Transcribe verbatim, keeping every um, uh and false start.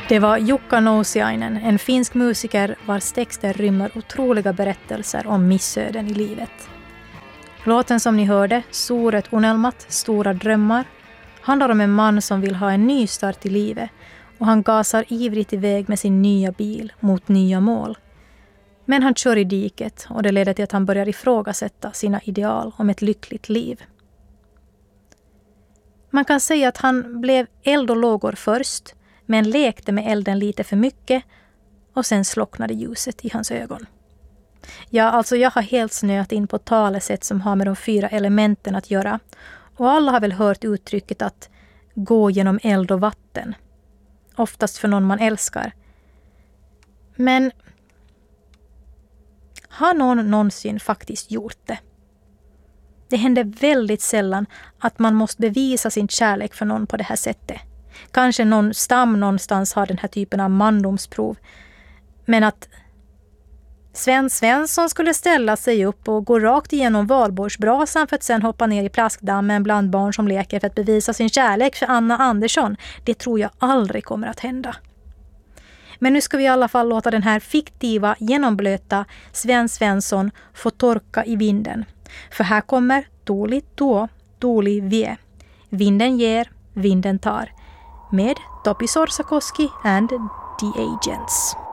Det var Jukka Nousiainen, en finsk musiker vars texter rymmer otroliga berättelser om missöden i livet. Låten som ni hörde, Suuret unelmat, stora drömmar, handlar om en man som vill ha en ny start i livet och han gasar ivrigt iväg med sin nya bil mot nya mål. Men han kör i diket och det leder till att han börjar ifrågasätta sina ideal om ett lyckligt liv. Man kan säga att han blev eld och lågor först, men lekte med elden lite för mycket och sen slocknade ljuset i hans ögon. Ja, alltså jag har helt snöat in på talesätt som har med de fyra elementen att göra. Och alla har väl hört uttrycket att gå genom eld och vatten. Oftast för någon man älskar. Men har någon någonsin faktiskt gjort det? Det händer väldigt sällan att man måste bevisa sin kärlek för någon på det här sättet. Kanske någon stam någonstans har den här typen av mandomsprov. Men att Sven Svensson skulle ställa sig upp och gå rakt igenom valborgsbrasan för att sen hoppa ner i plaskdammen bland barn som leker för att bevisa sin kärlek för Anna Andersson, det tror jag aldrig kommer att hända. Men nu ska vi i alla fall låta den här fiktiva, genomblöta Sven Svensson få torka i vinden. För här kommer Tuuli tuo, tuuli vie. Vinden ger, vinden tar. Med Topi Sorsakoski and The Agents.